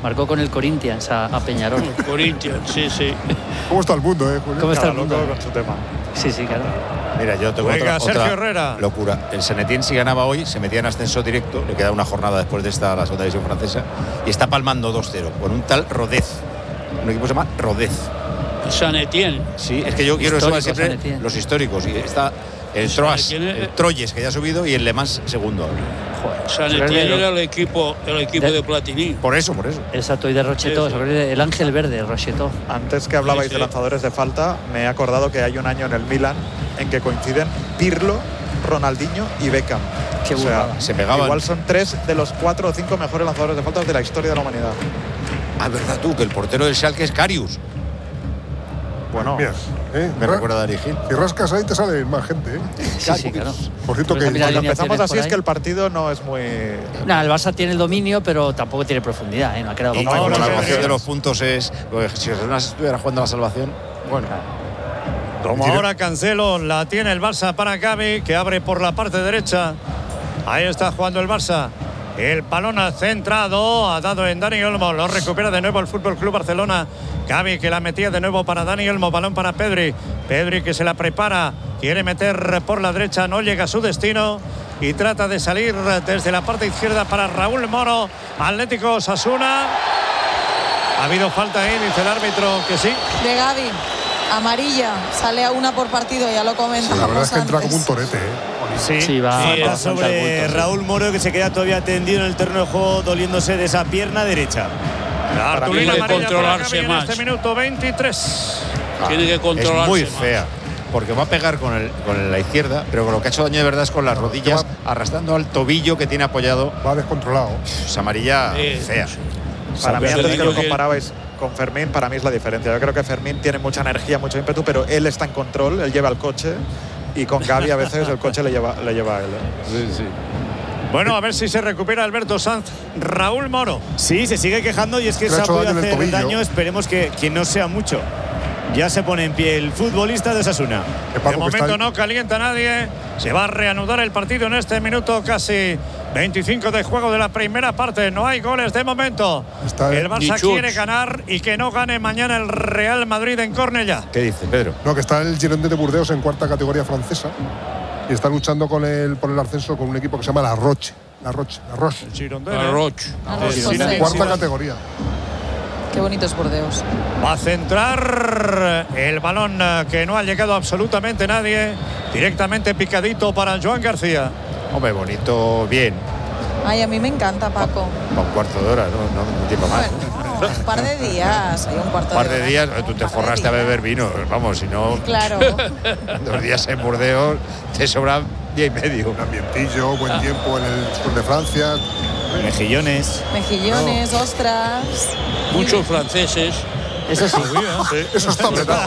Marcó con el Corinthians a Peñarol. El Corinthians, sí. ¿Cómo está el mundo, Julio? ¿Cómo está el mundo? Con su tema. Sí, claro. Mira, yo tengo Sergio otra Herrera. locura. El Saint-Étienne, si ganaba hoy, se metía en ascenso directo. Le queda una jornada después de esta, la segunda división francesa. Y está palmando 2-0 con un tal Rodez. Un equipo que se llama Rodez. Saint-Étienne. Sí, es que yo quiero Histórico, siempre Saint-Étienne. los históricos. Y está el Troyes, el Troyes, que ya ha subido, y el Le Mans segundo. Saint-Étienne era el equipo de Platini. Por eso. Exacto, y de Rocheteau, el ángel verde, Rocheteau. Antes que hablabais de lanzadores de falta, me he acordado que hay un año en el Milan en que coinciden Pirlo, Ronaldinho y Beckham. Qué burrada. Se pegaban. Igual son 3 de los 4 o 5 mejores lanzadores de faltas de la historia de la humanidad. Ah, verdad tú, que el portero del Schalke es Karius. Bueno, Mira, Me recuerda a Dari Gil. Si rascas ahí te sale más gente, Sí, claro. Por cierto, Pues que mira, cuando alineaciones empezamos así por es ahí. que el partido no es muy... Nah, el Barça tiene el dominio, pero tampoco tiene profundidad, No ha creado Y gol. como la no, ecuación no. de los puntos es. Pues, si Osasuna estuviera jugando a la salvación. Bueno. Como ahora Cancelo, la tiene el Barça para Gavi, que abre por la parte derecha. Ahí está jugando el Barça. El balón centrado, ha dado en Dani Olmo, lo recupera de nuevo el Fútbol Club Barcelona. Gavi que la metía de nuevo para Dani Olmo, balón para Pedri. Pedri que se la prepara, quiere meter por la derecha, no llega a su destino y trata de salir desde la parte izquierda para Raúl Moro. Atlético Osasuna. Ha habido falta ahí, dice el árbitro que sí. De Gavi, amarilla, sale a una por partido, ya lo comentábamos la verdad es que entra antes. como un torete, Sí, va Era bastante sobre al bulto, sí. Raúl Moro, que se queda todavía tendido en el terreno de juego, doliéndose de esa pierna derecha. La Tiene cartulina que amarilla para controlarse Gavi en más. este minuto 23. Tiene que controlarse Es muy más. fea. Porque va a pegar con la izquierda, pero con lo que ha hecho daño de verdad es con las rodillas, arrastrando al tobillo que tiene apoyado. Va descontrolado. Es amarilla fea. Para mí, Pero antes que digo lo comparabais con Fermín, para mí es la diferencia. Yo creo que Fermín tiene mucha energía, mucho ímpetu, pero él está en control, él lleva el coche, y con Gavi a veces el coche le lleva a él. Bueno, a ver si se recupera Alberto Sanz. Raúl Moro. Sí, se sigue quejando y es que Le ha se ha hecho podido daño en el hacer tobillo. daño. Esperemos que no sea mucho. Ya se pone en pie el futbolista de Osasuna. De momento no calienta nadie. Se va a reanudar el partido en este minuto casi 25 de juego de la primera parte. No hay goles de momento. El Barça quiere ganar y que no gane mañana el Real Madrid en Cornellà. ¿Qué dice Pedro? No, que está el Girondins de Burdeos en cuarta categoría francesa y está luchando por el ascenso con un equipo que se llama La Roche. La Roche. José. Cuarta categoría. Qué bonito es Burdeos. Va a centrar el balón que no ha llegado absolutamente nadie. Directamente picadito para Joan García. Hombre, bonito, bien. Ay, a mí me encanta, Paco. Va un cuarto de hora, no un tiempo más. Bueno, un par de días. Hay un cuarto Un par de hora. días, tú te Un par de forraste a días. beber vino. Vamos, si no. Claro. 2 días en Burdeos te sobran día y medio. Un ambientillo, buen tiempo en el sur de Francia. Mejillones. Mejillones, ostras. Muchos franceses. Eso sí. Eso está verdad.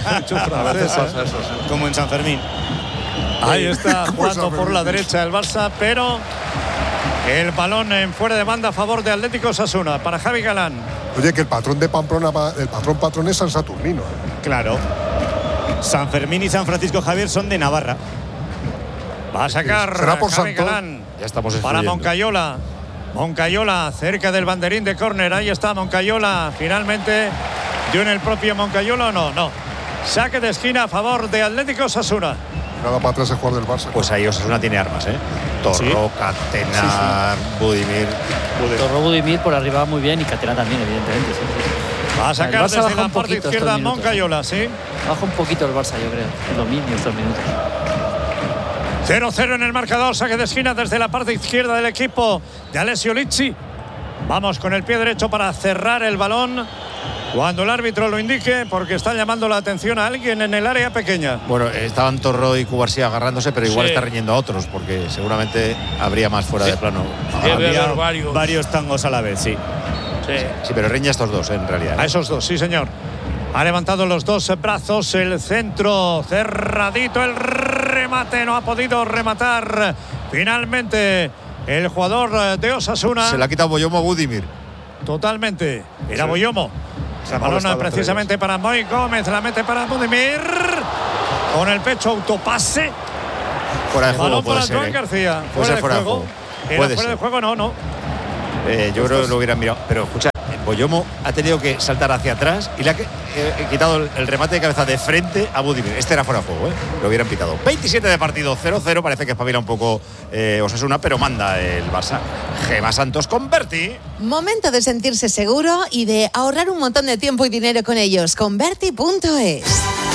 Como en San Fermín. Ahí está ¿Cómo jugando sabe? por la derecha el Barça, pero el balón en fuera de banda a favor de Atlético Osasuna para Javi Galán. Oye, que el patrón de Pamplona, el patrón es San Saturnino. Claro. San Fermín y San Francisco Javier son de Navarra. Va a sacar ¿Será por Javi Santón? Galán Ya estamos para excluyendo. Moncayola. Moncayola cerca del banderín de córner. Ahí está Moncayola. Finalmente dio en el propio Moncayola o no. Saque de esquina a favor de Atlético Osasuna. Nada para atrás el jugador del Barça. Pues ahí Osasuna tiene armas, ¿eh? Torro, Sí. Catenar, Budimir. Torro Budimir por arriba muy bien y Catena también, evidentemente. Sí. Va a El sacar Barça desde baja la un parte poquito izquierda estos minutos. Moncayola, sí. Baja un poquito el Barça, yo creo. En los mismos estos minutos. 0-0 en el marcador, saque de esquina desde la parte izquierda del equipo de Alessio Lizzi. Vamos con el pie derecho para cerrar el balón cuando el árbitro lo indique, porque está llamando la atención a alguien en el área pequeña. Bueno, estaban Torro y Cubarsí agarrándose, pero igual Sí. está riñendo a otros, porque seguramente habría más fuera de plano. Debe Había haber varios. tangos a la vez, sí. Sí, pero riña a estos dos, en realidad. A esos dos, sí señor. Ha levantado los dos brazos, el centro cerradito, el remate, no ha podido rematar. Finalmente el jugador de Osasuna. Se la ha quitado Boyomo a Budimir. Totalmente. Era Boyomo. Se balona precisamente para Moy Gómez, la mete para Budimir. Con el pecho autopase. Fuera de juego Balón puede para ser. Joan García. Puede ser fuera de juego. juego. Era Puede fuera de ser. juego, no. Yo creo que lo hubieran mirado. Pero escucha, Boyomo ha tenido que saltar hacia atrás y le ha quitado el remate de cabeza de frente a Budimir. Este era fuera de juego, lo hubieran pitado. 27 de partido, 0-0. Parece que espabila un poco Osasuna, pero manda el Barça. Gemma Santos con Berti. Momento de sentirse seguro y de ahorrar un montón de tiempo y dinero con ellos. Con Berti.es.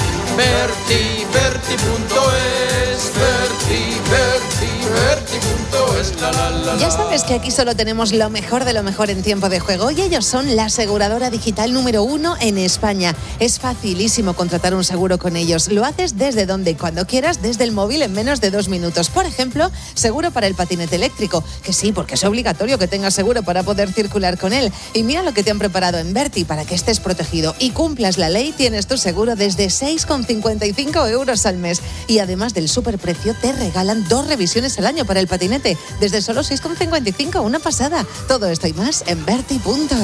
Berti.es, Berti.es, Ya sabes que aquí solo tenemos lo mejor de lo mejor en tiempo de juego y ellos son la aseguradora digital número 1 en España. Es facilísimo contratar un seguro con ellos. Lo haces desde donde y cuando quieras, desde el móvil en menos de 2 minutos. Por ejemplo, seguro para el patinete eléctrico, que sí, porque es obligatorio que tengas seguro para poder circular con él. Y mira lo que te han preparado en Berti para que estés protegido y cumplas la ley. Tienes tu seguro desde 6,55 euros al mes. Y además del superprecio, te regalan 2 revisiones al año para el patinete. Desde solo 6,55, una pasada. Todo esto y más en Berti.es.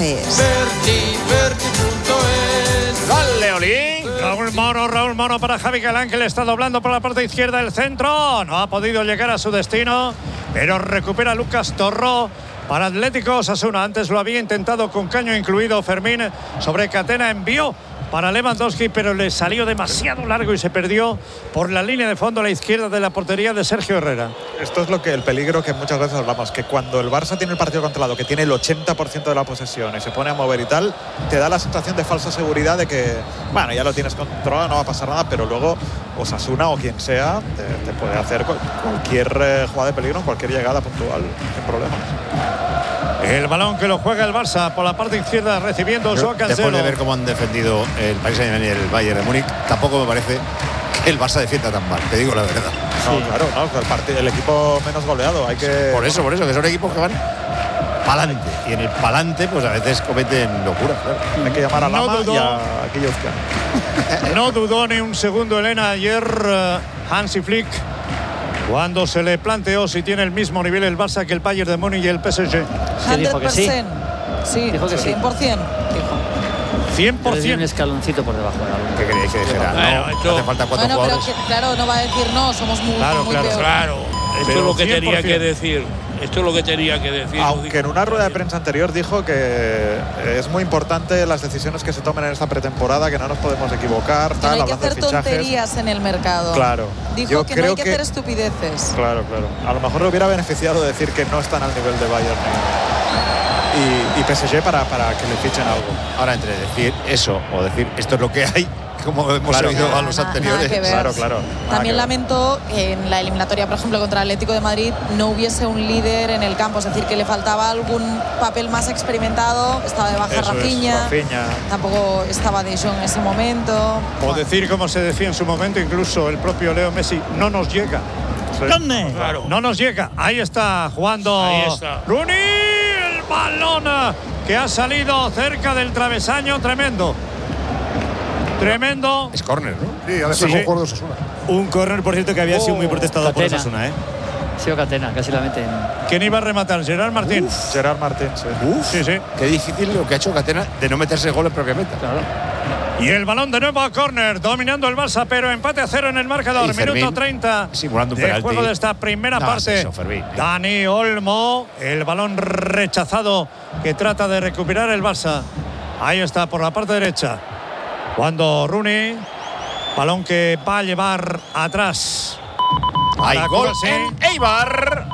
Berti.es. ¡Dale, Oli! Raúl Moro para Javi Galán, que le está doblando por la parte izquierda del centro. No ha podido llegar a su destino, pero recupera Lucas Torró para Atlético Osasuna. Antes lo había intentado con caño incluido Fermín sobre Catena, envió para Lewandowski, pero le salió demasiado largo y se perdió por la línea de fondo a la izquierda de la portería de Sergio Herrera. Esto es el peligro que muchas veces hablamos, que cuando el Barça tiene el partido controlado, que tiene el 80% de la posesión y se pone a mover y tal, te da la sensación de falsa seguridad de que, bueno, ya lo tienes controlado, no va a pasar nada, pero luego Osasuna o quien sea te puede hacer cualquier jugada de peligro, cualquier llegada puntual, sin problemas. El balón que lo juega el Barça por la parte izquierda, recibiendo Joao Cancelo. Después de ver cómo han defendido el Paris Saint-Germain y el Bayern de Múnich, tampoco me parece que el Barça defienda tan mal, te digo la verdad. No, claro, el equipo menos goleado, hay que... Por eso, que son equipos que van pa'lante, y en el pa'lante pues a veces cometen locuras, claro. Hay que llamar a Lama y a Kijowska. No dudó ni un segundo Elena ayer Hansi Flick cuando se le planteó si tiene el mismo nivel el Barça que el Bayern de Múnich y el PSG. 100%. Sí, dijo que sí. 100%. Dijo. 100%. Un escaloncito por debajo de algo. ¿Qué queréis que dijera? No hace falta 4 jugadores. Pero claro, no va a decir no, somos muy peor. Claro. Esto es lo que tenía que decir. Aunque en una rueda de prensa anterior dijo que es muy importante las decisiones que se tomen en esta pretemporada, que no nos podemos equivocar. Que no hay que hacer tonterías en el mercado. Claro. Dijo que no hay que hacer estupideces. Claro. A lo mejor le hubiera beneficiado decir que no están al nivel de Bayern y PSG para que le fichen algo. Ahora, entre decir eso o decir esto es lo que hay, como hemos oído a los anteriores. Claro. También lamento que en la eliminatoria, por ejemplo, contra el Atlético de Madrid, no hubiese un líder en el campo. Es decir, que le faltaba algún papel más experimentado. Estaba de baja Rafinha. Tampoco estaba De Jong en ese momento. O decir, como se decía en su momento, incluso el propio Leo Messi, no nos llega. ¿Dónde? Claro. No nos llega. Ahí está jugando Rooney. El balón que ha salido cerca del travesaño. Tremendo. Es córner, ¿no? Sí, ha de ser un jugador de Osasuna. Un córner, por cierto, que había sido muy protestado por Osasuna, Ha sido Catena, casi la meten. ¿Quién iba a rematar? Gerard Martín. Gerard Martín, sí. Sí. Qué difícil lo que ha hecho Catena de no meterse goles propiamente. Claro. Y el balón de nuevo a córner, dominando el Barça, pero empate a 0 en el marcador. Minuto 30 simulando un de penalti. juego de esta primera parte. Eso, Dani Olmo, el balón rechazado que trata de recuperar el Barça. Ahí está, por la parte derecha. Cuando Rooney, balón que va a llevar atrás. Hay gol en Eibar.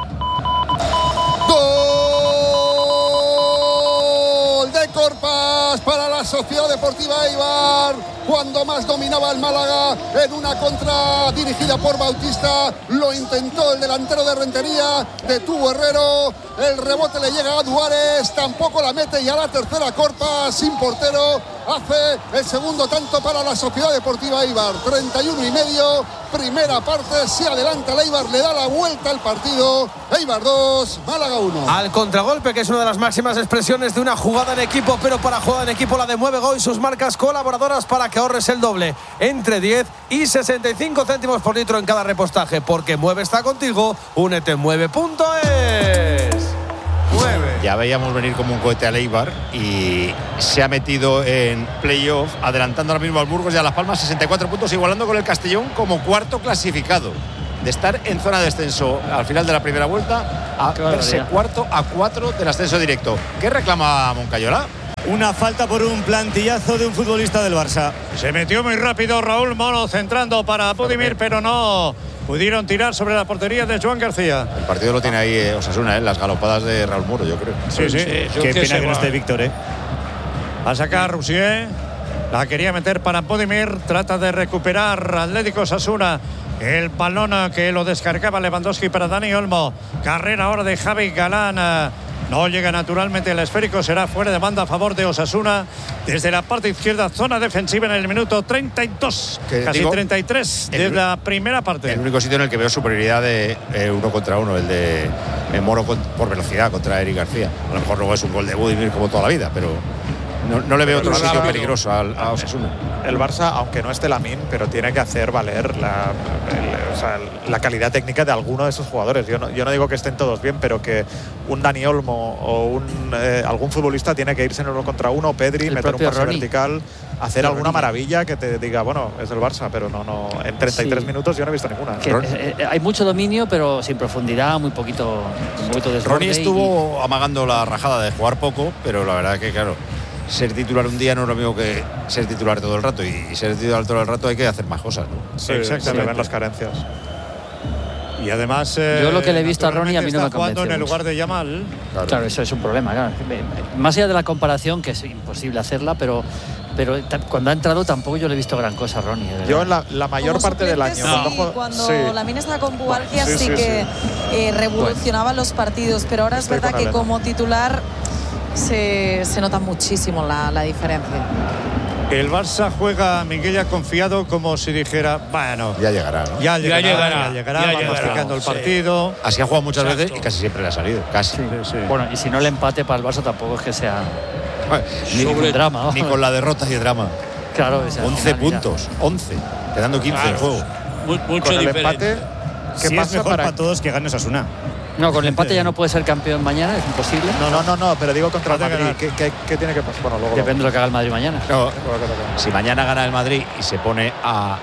Gol de Corpas para la Sociedad Deportiva Eibar. Cuando más dominaba el Málaga en una contra dirigida por Bautista, lo intentó el delantero de Rentería, detuvo Herrero, el rebote le llega a Duárez, tampoco la mete y a la tercera Corpas sin portero hace el segundo tanto para la Sociedad Deportiva Eibar. 31,5, primera parte, se adelanta el Eibar, le da la vuelta al partido. Eibar 2, Málaga 1. Al contragolpe, que es una de las máximas expresiones de una jugada en equipo, pero para jugada en equipo la de Mueve Go y sus marcas colaboradoras para que ahorres el doble, entre 10 y 65 céntimos por litro en cada repostaje, porque Mueve está contigo. Únete en mueve.es. Ya veíamos venir como un cohete al Eibar y se ha metido en playoff, adelantando ahora mismo al Burgos y a Las Palmas 64 puntos, igualando con el Castellón como cuarto clasificado. De estar en zona de descenso al final de la primera vuelta a verse cuarto a 4 del ascenso directo. ¿Qué reclama Moncayola? una falta por un plantillazo de un futbolista del Barça. Se metió muy rápido Raúl Moro centrando para Budimir, pero no pudieron tirar sobre la portería de Joan García. El partido lo tiene ahí Osasuna, las galopadas de Raúl Moro, yo creo. Sí. Qué pena que no esté Víctor, A sacar Roussier. La quería meter para Budimir. Trata de recuperar Atlético Osasuna. El balón que lo descargaba Lewandowski para Dani Olmo. Carrera ahora de Javi Galán. No llega naturalmente el esférico. Será fuera de banda a favor de Osasuna. Desde la parte izquierda, zona defensiva en el minuto 32. Casi 33 de la primera parte. El único sitio en el que veo superioridad de 1 contra 1, el de Moro por velocidad contra Eric García. A lo mejor luego es un gol de Budimir como toda la vida, pero no le veo otro sitio peligroso a Osasuna. El Barça, aunque no esté Lamine, pero tiene que hacer valer la calidad técnica de alguno de esos jugadores. Yo no digo que estén todos bien, pero que un Dani Olmo o algún futbolista tiene que irse en 1 contra 1, Pedri, meter un pase vertical, hacer alguna maravilla que te diga, bueno, es el Barça, pero no en 33 minutos yo no he visto ninguna. Hay mucho dominio, pero sin profundidad, muy poquito desborde. Ronnie estuvo amagando la rajada de jugar poco, pero la verdad que, claro, ser titular un día no es lo mismo que ser titular todo el rato, y ser titular todo el rato hay que hacer más cosas, ¿no? Sí, exactamente. Ven las carencias. Y además yo lo que le he visto a Ronnie a mí no me convence en el mucho. lugar de Yamal. Claro, eso es un problema, claro. Más allá de la comparación, que es imposible hacerla, pero cuando ha entrado tampoco yo le he visto gran cosa a Ronnie. Yo en la mayor parte del año. Cuando Lamine estaba con Bualgia sí que revolucionaba los partidos, pero ahora es verdad que como titular se nota muchísimo la diferencia. El Barça juega, Miguel, ya confiado, como si dijera, bueno, ya llegará, ¿no? Ya llegará, va masticando el partido. Así ha jugado muchas veces y casi siempre le ha salido, casi. Sí. Bueno, y si no el empate para el Barça tampoco es que sea ni drama, ¿no? Ni con la derrota y el drama. Claro, 11 puntos, 11, quedando 15 en juego. Con el empate, ¿qué pasa para todos que gane Osasuna? No, con el empate ya no puede ser campeón mañana, es imposible. No, pero digo contra el Madrid. ¿Qué tiene que pasar? Bueno, luego depende de lo que haga el Madrid mañana. No, si mañana gana el Madrid y se pone a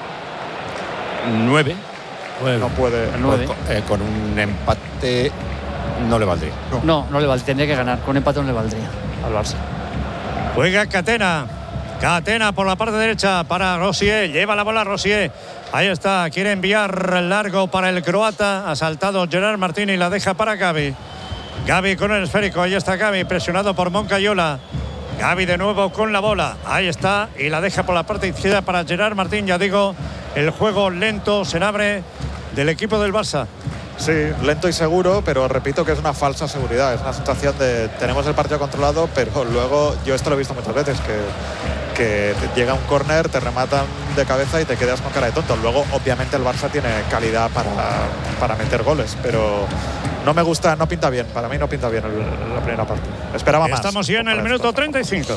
9, no puede. Con un empate no le valdría. No le valdría, tendría que ganar. Con un empate no le valdría al Barça. Juega Catena por la parte derecha para Roussier. Lleva la bola Roussier. Ahí está, quiere enviar largo para el croata. Ha saltado Gerard Martín y la deja para Gavi. Gavi con el esférico. Ahí está Gavi, presionado por Moncayola. Gavi de nuevo con la bola. Ahí está, y la deja por la parte izquierda para Gerard Martín. Ya digo, el juego lento se abre del equipo del Barça. Sí, lento y seguro, pero repito que es una falsa seguridad. Es una sensación de tenemos el partido controlado, pero luego yo esto lo he visto muchas veces, que llega un córner, te rematan de cabeza y te quedas con cara de tonto. Luego, obviamente, el Barça tiene calidad para meter goles, pero no me gusta, no pinta bien. Para mí no pinta bien la primera parte. Esperaba más. Estamos ya en el minuto 35.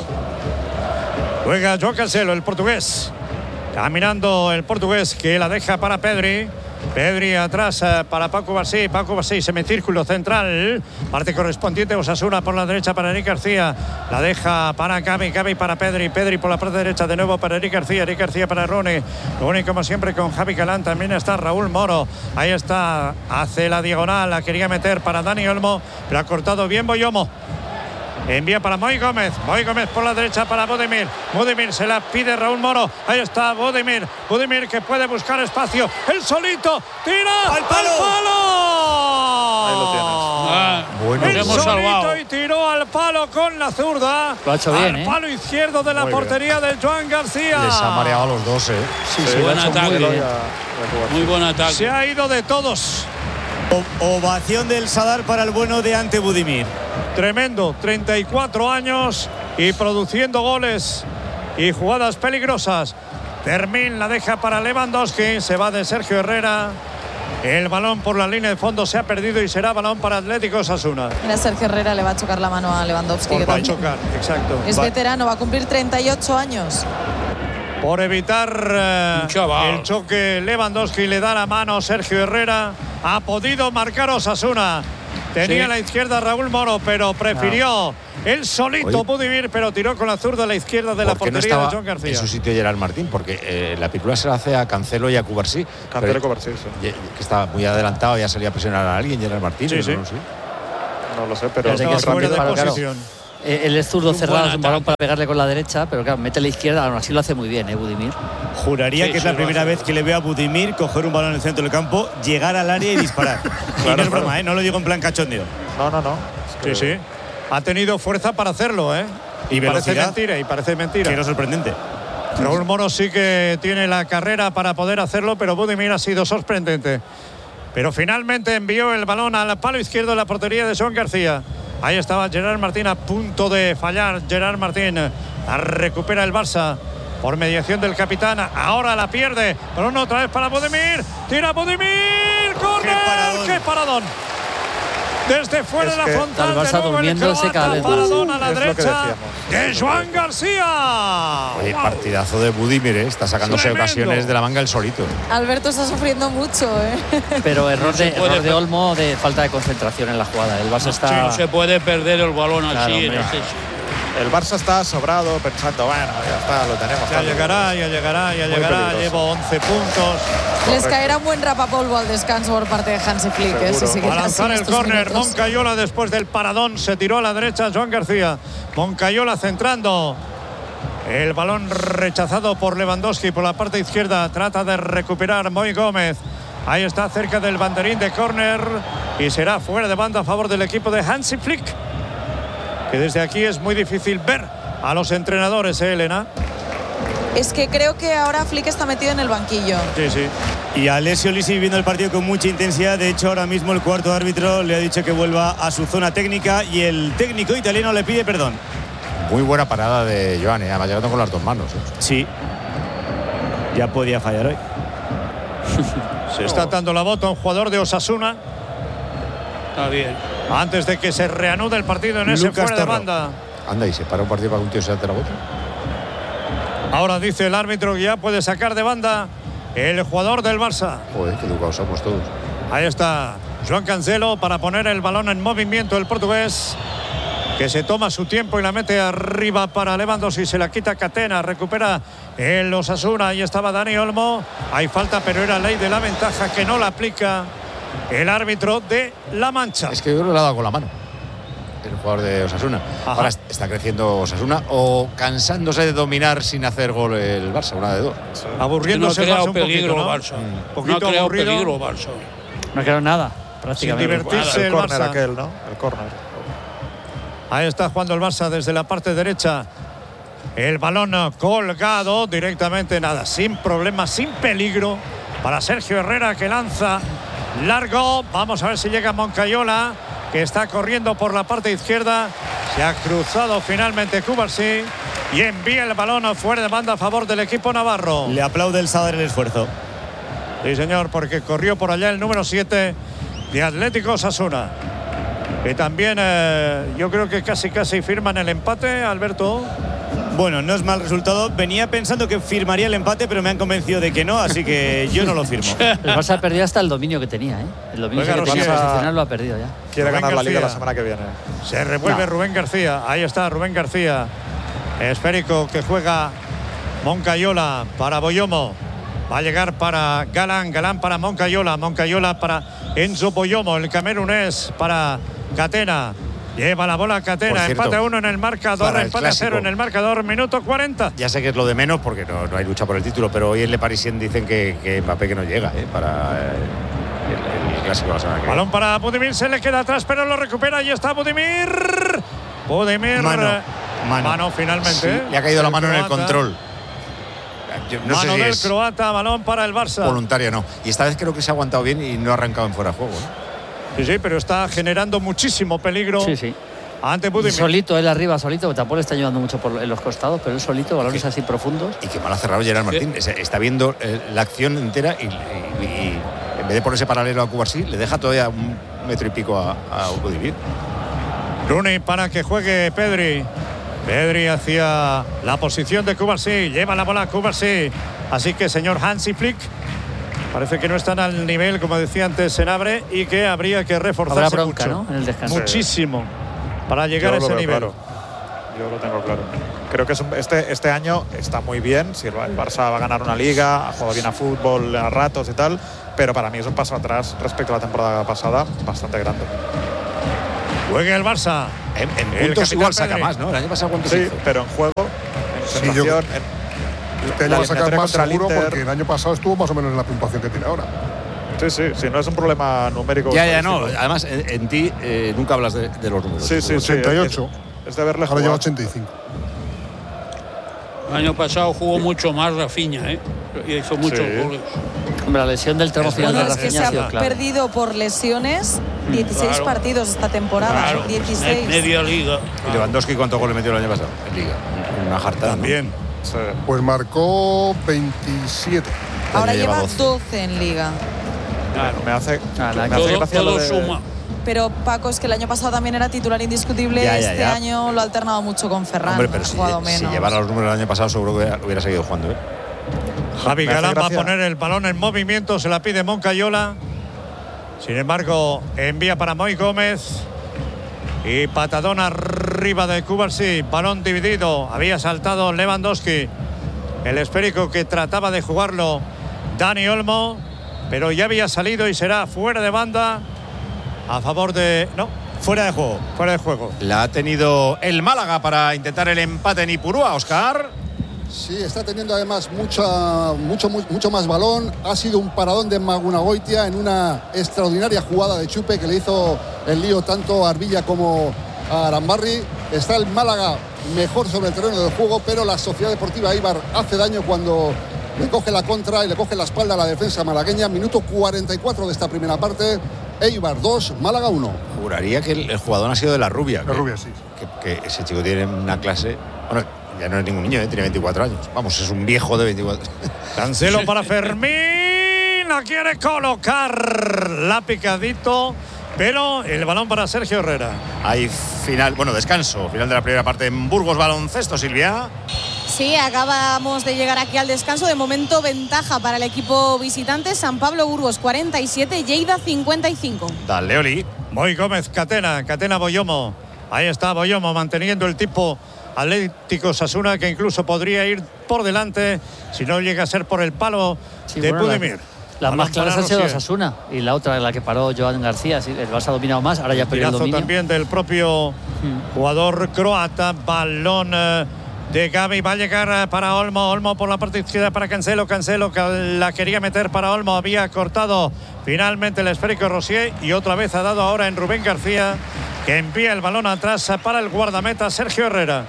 Juega João Cancelo, el portugués. Caminando el portugués, que la deja para Pedri. Pedri atrás para Paco Basí. Paco Basí semicírculo central. Parte correspondiente Osasuna por la derecha para Eric García. La deja para Gavi para Pedri. Pedri por la parte derecha de nuevo para Eric García. Eric García para Ronnie. Ronnie como siempre con Javi Galán. También está Raúl Moro. Ahí está. Hace la diagonal. La quería meter para Dani Olmo. Pero ha cortado bien Boyomo. Envía para Moi Gómez. Moi Gómez por la derecha para Budimir. Budimir se la pide Raúl Moro. Ahí está Budimir. Budimir que puede buscar espacio. El solito. Tira al palo. Ahí lo tienes. Bueno, el solito salvado. Y tiró al palo con la zurda. Lo ha hecho bien, al palo izquierdo de la portería de Joan García. Les ha mareado a los dos, Sí, buen ataque. Muy buen ataque. Se ha ido de todos. Ovación del Sadar para el bueno de Ante Budimir. Tremendo, 34 años y produciendo goles y jugadas peligrosas. Fermín la deja para Lewandowski, se va de Sergio Herrera. El balón por la línea de fondo se ha perdido y será balón para Atlético Osasuna. Mira, Sergio Herrera le va a chocar la mano a Lewandowski. Va a chocar, exacto. Es veterano, va a cumplir 38 años. Por evitar el choque, Lewandowski le da la mano Sergio Herrera. Ha podido marcar Osasuna. Tenía a la izquierda Raúl Moro, pero prefirió él solito Budimir, pero tiró con la zurda a la izquierda de la portería de Joan García. En su sitio Gerard Martín, porque la película se la hace a Cancelo y a Cubarsí. Cancelo y Cubarsí, que estaba muy adelantado, ya salía a presionar a alguien, Gerard Martín. No lo sé, pero estaba fuera de posición. Él es zurdo cerrado, es un balón para pegarle con la derecha, pero claro, mete la izquierda, aún así lo hace muy bien, Budimir. Juraría que es la primera vez que le veo a Budimir coger un balón en el centro del campo, llegar al área y disparar. Y no es broma, no lo digo en plan cachondeo. No. Sí. Ha tenido fuerza para hacerlo, Y velocidad. Parece mentira. Que era sorprendente. Raúl Moro sí que tiene la carrera para poder hacerlo, pero Budimir ha sido sorprendente. Pero finalmente envió el balón al palo izquierdo de la portería de Joan García. Ahí estaba Gerard Martín a punto de fallar. Gerard Martín recupera el Barça por mediación del capitán. Ahora la pierde. Balón otra vez para Budimir. Tira Budimir. ¡Córner! ¡Qué paradón! Desde fuera de la frontal. El Barça durmiéndose cada vez más. Paradón a la derecha de Joan García. Oye, partidazo de Budimir, está sacándose ocasiones de la manga el solito. Alberto está sufriendo mucho, Pero error de Olmo, de falta de concentración en la jugada. El Barça está... Sí, no se puede perder el balón así. El Barça está sobrado pensando, bueno, ya está, lo tenemos. Ya llegará. Llevo 11 puntos. Les caerá un buen rapapolvo al descanso por parte de Hansi Flick. A lanzar el córner, Moncayola después del paradón se tiró a la derecha Joan García. Moncayola centrando. El balón rechazado por Lewandowski por la parte izquierda. Trata de recuperar Moi Gómez. Ahí está cerca del banderín de córner y será fuera de banda a favor del equipo de Hansi Flick. Que desde aquí es muy difícil ver a los entrenadores, Elena. Es que creo que ahora Flick está metido en el banquillo. Sí. Y Alessio Lisi viviendo el partido con mucha intensidad. De hecho, ahora mismo el cuarto árbitro le ha dicho que vuelva a su zona técnica y el técnico italiano le pide perdón. Muy buena parada de Joan, además llegando con las dos manos. Sí. Ya podía fallar hoy. Se está dando la bota a un jugador de Osasuna. Está bien. Antes de que se reanude el partido en ese fuera de banda. Anda, y se para un partido para que un tío se ate la bota. Ahora dice el árbitro que ya puede sacar de banda el jugador del Barça. Joder, qué educados somos todos. Ahí está Joan Cancelo para poner el balón en movimiento, el portugués, que se toma su tiempo y la mete arriba para Lewandowski. Se la quita Catena, recupera el Osasuna. Ahí estaba Dani Olmo. Hay falta, pero era ley de la ventaja que no la aplica el árbitro de La Mancha. Es que yo creo que le ha dado con la mano el jugador de Osasuna. Ajá. Ahora está creciendo Osasuna o cansándose de dominar sin hacer gol el Barça, una de dos. Aburriéndose no ha el Barça un peligro, poquito, ¿no? Barça. Poquito No ha creado aburrido. peligro Barça. No ha quedado nada, prácticamente. Sin divertirse el córner Barça. aquel, ¿no? El córner. Ahí está jugando el Barça desde la parte derecha. El balón colgado directamente, nada, sin problema, sin peligro para Sergio Herrera, que lanza largo. Vamos a ver si llega Moncayola, que está corriendo por la parte izquierda. Se ha cruzado finalmente Cubarsí y envía el balón fuera de banda a favor del equipo navarro. Le aplaude el Sadar el esfuerzo. Sí, señor, porque corrió por allá el número 7 de Atlético Osasuna. Que también yo creo que casi firman el empate, Alberto. Bueno, no es mal resultado. Venía pensando que firmaría el empate, pero me han convencido de que no, así que yo no lo firmo. El Barça ha perdido hasta el dominio que tenía, El dominio que tenía posicional lo ha perdido ya. Quiere Rubén ganar la García. Liga la semana que viene. Se revuelve Rubén García. Ahí está Rubén García. Esférico que juega Moncayola para Boyomo. Va a llegar para Galán. Galán para Moncayola. Moncayola para Enzo Boyomo. El camerunés para Catena. Lleva la bola Catena. Por cierto, empate a 1 en el marcador. para el Empate a 0 clásico. en el marcador. Minuto 40. Ya sé que es lo de menos porque no hay lucha por el título, pero hoy en Le Parisien dicen que Mbappé que no llega para el clásico de la semana que viene. Balón para Budimir. Se le queda atrás, pero lo recupera. Y está Budimir. Budimir. Mano finalmente. Sí, le ha caído la mano en el croata. control. Yo no mano sé si del es croata. Balón para el Barça. voluntaria, no. Y esta vez creo que se ha aguantado bien y no ha arrancado en fuera de juego, Sí, pero está generando muchísimo peligro. Sí. Ante Y Budimir. solito, él arriba, solito, que tampoco le está ayudando mucho en los costados, pero él solito, balones así profundos. Y qué mal ha cerrado Gerard Martín. Está viendo la acción entera y en vez de ponerse paralelo a Cubarsí, le deja todavía un metro y pico a Budimir. Rooney para que juegue Pedri. Pedri hacia la posición de Cubarsí. Lleva la bola a Cubarsí. Así que, señor Hansi Flick, parece que no están al nivel, como decía antes Senabre, y que habría que reforzarse Habrá bronca, mucho. ¿no? En el descanso. Muchísimo. Para llegar a ese nivel. Claro. Yo lo tengo claro. Creo que este año está muy bien. Si el Barça va a ganar una liga, ha jugado bien a fútbol a ratos y tal, pero para mí es un paso atrás respecto a la temporada pasada bastante grande. Juega el Barça. En puntos igual saca más, ¿no? El año pasado ¿cuántos hizo? Pero en juego, en sensación, este año va a sacar más seguro porque el año pasado estuvo más o menos en la puntuación que tiene ahora. Sí, no es un problema numérico. Ya, no. Además, en ti nunca hablas de los números. Sí, 88. Es de verle ahora jugar. lleva 85. El año pasado jugó mucho más Rafinha, y hizo muchos goles. La lesión del tramo final de Rafinha es que se ha perdido por lesiones 16 partidos esta temporada. Claro, 16. Media liga. ¿Y Lewandowski cuántos goles metió el año pasado? En liga. Una jartada. También. ¿no? Sí. Pues marcó 27. Ahora lleva 12 en liga. Claro, me hace gracia todo lo de, suma. Pero Paco, es que el año pasado también era titular indiscutible. Este año lo ha alternado mucho con Ferran. Hombre, pero ha jugado menos. Si llevara los números del año pasado, seguro que hubiera seguido jugando. Javi Galán va a poner el balón en movimiento, se la pide Moncayola. Sin embargo, envía para Moi Gómez. Y patadón arriba de Cubarsí. Balón dividido. Había saltado Lewandowski. El esférico que trataba de jugarlo Dani Olmo. Pero ya había salido y será fuera de banda. A favor de... No, fuera de juego. Fuera de juego. La ha tenido el Málaga para intentar el empate en Ipurúa, Óscar. Sí, está teniendo además mucho más balón. Ha sido un paradón de Magunagoitia en una extraordinaria jugada de Chupe que le hizo el lío tanto a Arbilla como a Arambarri. Está el Málaga mejor sobre el terreno del juego, pero la Sociedad Deportiva Eibar hace daño cuando le coge la contra y le coge la espalda a la defensa malagueña. Minuto 44 de esta primera parte. Eibar 2, Málaga 1. Juraría que el jugador ha sido de la Rubia. La Rubia, sí. Que ese chico tiene una clase... Bueno, ya no es ningún niño, tiene 24 años. Vamos, es un viejo de 24. Cancelo para Fermín. La quiere colocar. La picadito. Pero el balón para Sergio Herrera. Hay descanso. Final de la primera parte en Burgos Baloncesto, Silvia. Sí, acabamos de llegar aquí al descanso. De momento, ventaja para el equipo visitante. San Pablo Burgos 47, Lleida 55. Dale, Oli. Moi Gómez, Catena Boyomo. Ahí está Boyomo manteniendo el tipo Atlético Osasuna, que incluso podría ir por delante si no llega a ser por el palo de Budimir. Las más claras han sido Osasuna y la otra, la que paró Joan García. Sí, el Barça ha dominado más, ahora ya perdió el dominio. También del propio jugador croata. Balón de Gavi, va a llegar para Olmo por la parte izquierda para Cancelo que la quería meter para Olmo, había cortado finalmente el esférico Rosier y otra vez ha dado ahora en Rubén García, que envía el balón atrás para el guardameta Sergio Herrera.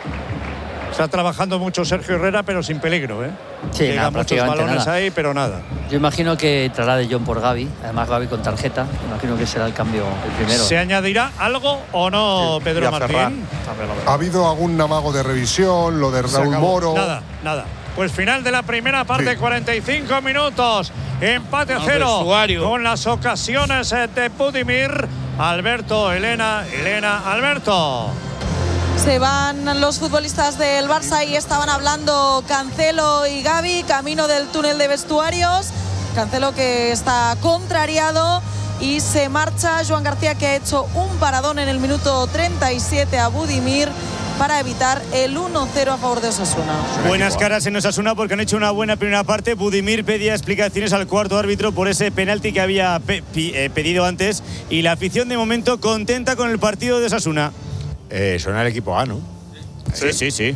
Está trabajando mucho Sergio Herrera, pero sin peligro, Sí, llega muchos balones nada. ahí, pero nada. Yo imagino que entrará De Jong por Gavi, además Gavi con tarjeta. Imagino que será el cambio el primero. ¿Se añadirá algo o no, sí, Pedro Martín? Ha habido algún amago de revisión, lo de Raúl Moro. Nada. Pues final de la primera parte, 45 minutos. Empate a 0 con las ocasiones de Budimir. Alberto, Elena, Alberto. Se van los futbolistas del Barça y estaban hablando Cancelo y Gavi, camino del túnel de vestuarios. Cancelo que está contrariado y se marcha Joan García, que ha hecho un paradón en el minuto 37 a Budimir para evitar el 1-0 a favor de Osasuna. Buenas caras en Osasuna porque han hecho una buena primera parte. Budimir pedía explicaciones al cuarto árbitro por ese penalti que había pedido antes y la afición de momento contenta con el partido de Osasuna. Suena el equipo A, ¿no? Sí.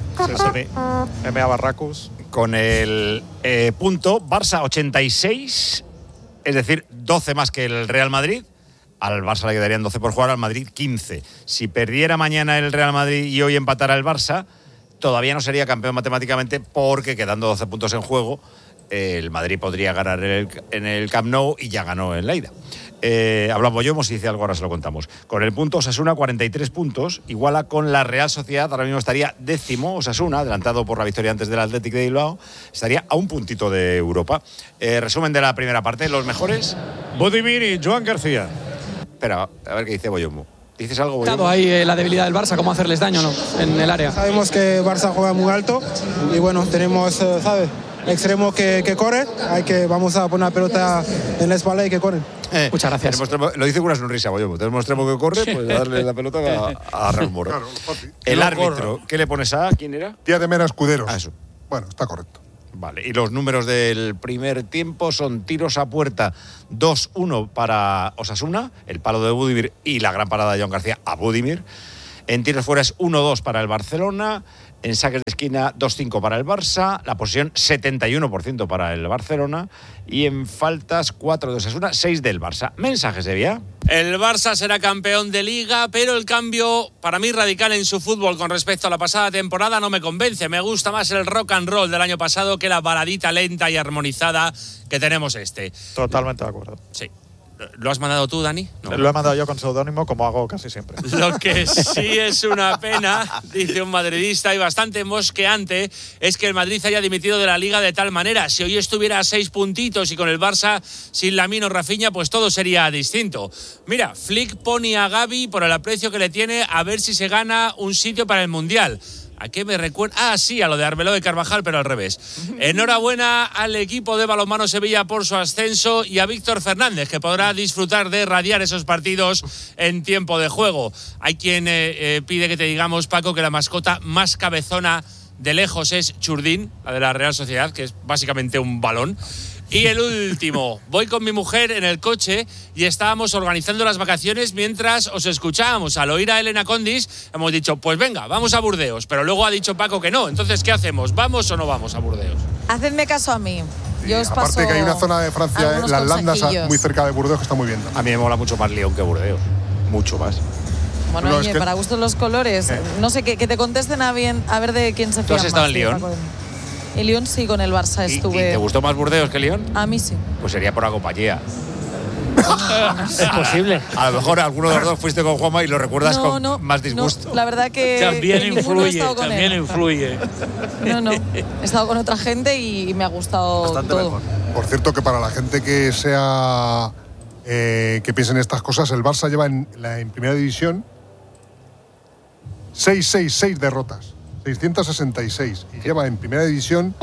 MA Barracus. Con el punto, Barça 86, es decir, 12 más que el Real Madrid. Al Barça le quedarían 12 por jugar, al Madrid 15. Si perdiera mañana el Real Madrid y hoy empatara el Barça, todavía no sería campeón matemáticamente porque quedando 12 puntos en juego, el Madrid podría ganar en el Camp Nou y ya ganó en la ida. Hablamos yo, si dice algo ahora se lo contamos. Con el punto Osasuna 43 puntos, iguala con la Real Sociedad, ahora mismo estaría 10º Osasuna, adelantado por la victoria antes del Athletic de Bilbao, estaría a un puntito de Europa. Resumen de la primera parte, los mejores. Budimir y Joan García. Espera, a ver qué dice Boyomo. ¿Dices algo, Boyomo? Ahí la debilidad del Barça, cómo hacerles daño, ¿no? En el área. Sabemos que Barça juega muy alto y bueno, tenemos, ¿sabes? Extremo que corre, vamos a poner la pelota en la espalda y que corren. Muchas gracias. Lo dice con una sonrisa, Boyomo. Tenemos extremo que corre, pues darle la pelota a Raúl Moro. Claro, el árbitro, ¿qué le pones a? ¿Quién era? Díaz de Mera Escuderos. Eso. Bueno, está correcto. Vale, y los números del primer tiempo son tiros a puerta 2-1 para Osasuna, el palo de Budimir y la gran parada de Joan García a Budimir. En tiros fuera es 1-2 para el Barcelona. En saques de esquina 2-5 para el Barça. La posesión 71% para el Barcelona. Y en faltas 4 de Osasuna, 6 del Barça. Mensajes de vía. El Barça será campeón de Liga, pero el cambio para mí radical en su fútbol con respecto a la pasada temporada no me convence. Me gusta más el rock and roll del año pasado que la baladita lenta y armonizada que tenemos este. Totalmente de acuerdo. Sí. ¿Lo has mandado tú, Dani? No. Lo he mandado yo con seudónimo, como hago casi siempre. Lo que sí es una pena, dice un madridista y bastante mosqueante, es que el Madrid haya dimitido de la Liga de tal manera. Si hoy estuviera a 6 puntitos y con el Barça sin Lamine o Rafinha, pues todo sería distinto. Mira, Flick pone a Gavi por el aprecio que le tiene a ver si se gana un sitio para el Mundial. ¿A qué me recuerda? Ah, sí, a lo de Arbeloa de Carvajal, pero al revés. Enhorabuena al equipo de balonmano Sevilla por su ascenso y a Víctor Fernández, que podrá disfrutar de radiar esos partidos en tiempo de juego. Hay quien pide que te digamos, Paco, que la mascota más cabezona de lejos es Churdín, la de la Real Sociedad, que es básicamente un balón. Y el último, voy con mi mujer en el coche y estábamos organizando las vacaciones mientras os escuchábamos. Al oír a Elena Condis hemos dicho, pues venga, vamos a Burdeos. Pero luego ha dicho Paco que no. Entonces, ¿qué hacemos? ¿Vamos o no vamos a Burdeos? Hacedme caso a mí. Yo os paso aparte que hay una zona de Francia, las Landas, muy cerca de Burdeos, que está muy bien. A mí me mola mucho más Lyon que Burdeos. Mucho más. Bueno, no, oye, es que para gustos los colores. No sé, que te contesten a ver de quién se fía más. ¿Tú has estado en Lyon? En Lyon sí, con el Barça estuve. ¿Y te gustó más Burdeos que Lyon? A mí sí. Pues sería por la compañía. Es posible. A lo mejor alguno de los dos fuiste con Juanma y lo recuerdas con más disgusto. No, la verdad que también influye, también influye. No, he estado con otra gente y me ha gustado bastante todo. Mejor. Por cierto, que para la gente que sea que piense en estas cosas, el Barça lleva en primera división 6 derrotas. 666 y lleva en primera división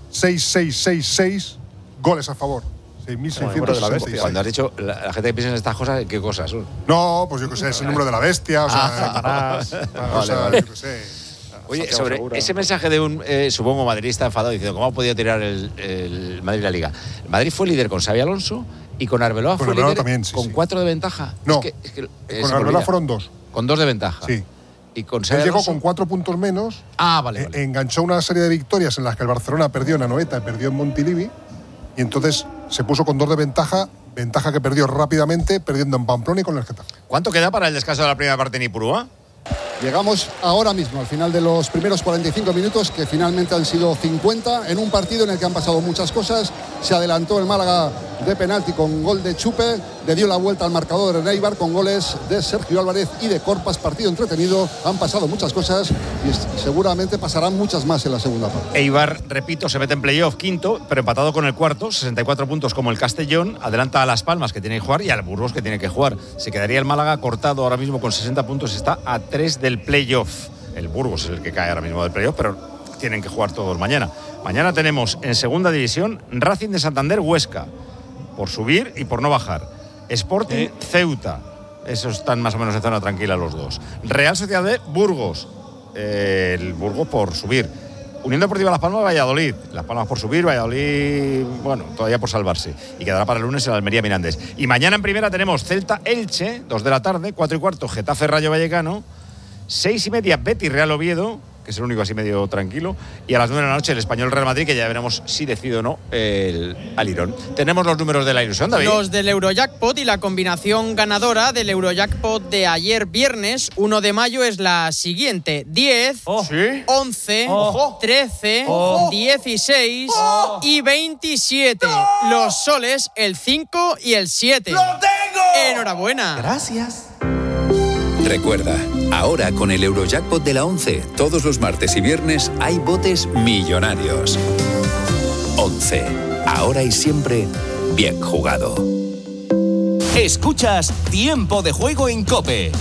6 goles a favor. 6.666. Cuando has dicho la gente que piensa en estas cosas, ¿qué cosas son? No, pues yo qué sé, es el número de la bestia, o sea, vale. Yo qué sé. Oye, sobre seguro. Ese mensaje de un, supongo, madridista enfadado, diciendo cómo ha podido tirar el Madrid la Liga. El Madrid fue líder con Xabi Alonso y con Arbeloa fue líder también, sí, con 4 de ventaja. No, con Arbeloa fueron 2. Con 2 de ventaja. Sí. Y con él llegó con 4 puntos menos. Vale. Enganchó una serie de victorias en las que el Barcelona perdió en Anoeta y perdió en Montilivi. Y entonces se puso con 2 de ventaja que perdió rápidamente, perdiendo en Pamplona y con el Getafe. ¿Cuánto queda para el descanso de la primera parte en Ipurúa? Llegamos ahora mismo al final de los primeros 45 minutos, que finalmente han sido 50, en un partido en el que han pasado muchas cosas. Se adelantó el Málaga de penalti con gol de Chupe, le dio la vuelta al marcador en Eibar con goles de Sergio Álvarez y de Corpas. Partido entretenido, han pasado muchas cosas y seguramente pasarán muchas más en la segunda parte. Eibar, repito, se mete en playoff quinto, pero empatado con el cuarto, 64 puntos como el Castellón, adelanta a Las Palmas, que tiene que jugar, y al Burgos, que tiene que jugar. Se quedaría el Málaga cortado ahora mismo con 60 puntos, está a 3 del playoff. El Burgos es el que cae ahora mismo del playoff, pero tienen que jugar todos mañana. Mañana tenemos en segunda división Racing de Santander, Huesca, por subir y por no bajar. Sporting, Ceuta. Esos están más o menos en zona tranquila los dos. Real Sociedad de Burgos. El Burgos por subir. Unión Deportiva Las Palmas, Valladolid. Las Palmas por subir, Valladolid, bueno, todavía por salvarse. Y quedará para el lunes el Almería Mirandés. Y mañana en primera tenemos Celta Elche, 2 de la tarde, 4:15, Getafe Rayo Vallecano, 6:30 Betis Real Oviedo, que es el único así medio tranquilo, y a las 9 de la noche el Español Real Madrid, que ya veremos si decide o no el Alirón. Tenemos los números de la ilusión, David. Los del Eurojackpot, y la combinación ganadora del Eurojackpot de ayer viernes 1 de mayo es la siguiente: 10, 11, 13, 16 y 27. Los soles, el 5 y el 7. ¡Lo tengo! Enhorabuena. Gracias. Recuerda, ahora con el Eurojackpot de la 11, todos los martes y viernes hay botes millonarios. 11. Ahora y siempre, bien jugado. Escuchas Tiempo de Juego en COPE.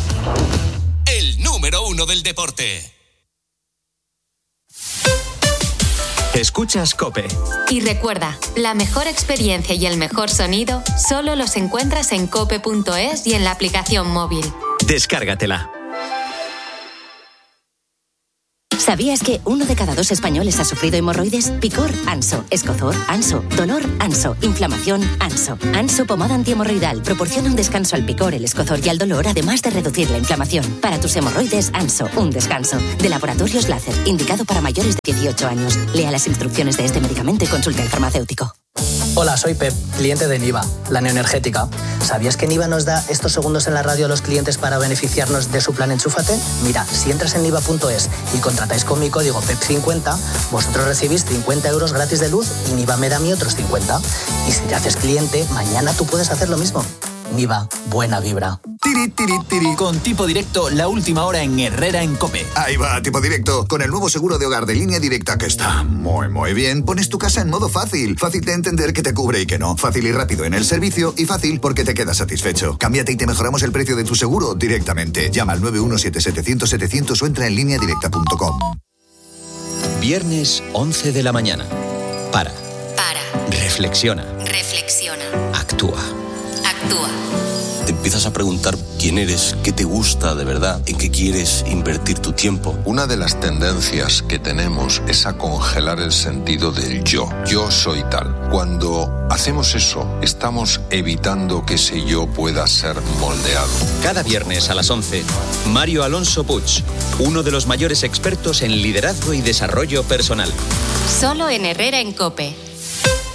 El número 1 del deporte. Escuchas COPE. Y recuerda, la mejor experiencia y el mejor sonido solo los encuentras en cope.es y en la aplicación móvil. Descárgatela. ¿Sabías que 1 de cada 2 españoles ha sufrido hemorroides? Picor, Anso. Escozor, Anso. Dolor, Anso. Inflamación, Anso. Anso pomada antihemorroidal proporciona un descanso al picor, el escozor y al dolor, además de reducir la inflamación. Para tus hemorroides, Anso, un descanso. De Laboratorios Láser, indicado para mayores de 18 años. Lea las instrucciones de este medicamento y consulte al farmacéutico. Hola, soy Pep, cliente de Niva, la neoenergética. ¿Sabías que Niva nos da estos segundos en la radio a los clientes para beneficiarnos de su plan Enchúfate? Mira, si entras en niva.es y contratáis con mi código PEP50, vosotros recibís 50 euros gratis de luz y Niva me da a mí otros 50. Y si te haces cliente, mañana tú puedes hacer lo mismo. Niva, buena vibra. Tiri, tiri, tiri. Con Tipo Directo, la última hora en Herrera en COPE. Ahí va, Tipo Directo. Con el nuevo seguro de hogar de Línea Directa que está muy bien. Pones tu casa en modo fácil. Fácil de entender que te cubre y que no. Fácil y rápido en el servicio y fácil porque te quedas satisfecho. Cámbiate y te mejoramos el precio de tu seguro directamente. Llama al 917-700-700 o entra en lineadirecta.com. Viernes 11 de la mañana. Para. Reflexiona. Actúa. Te empiezas a preguntar quién eres, qué te gusta de verdad, en qué quieres invertir tu tiempo. Una de las tendencias que tenemos es a congelar el sentido del yo. Yo soy tal. Cuando hacemos eso, estamos evitando que ese yo pueda ser moldeado. Cada viernes a las 11, Mario Alonso Puig, uno de los mayores expertos en liderazgo y desarrollo personal. Solo en Herrera en COPE.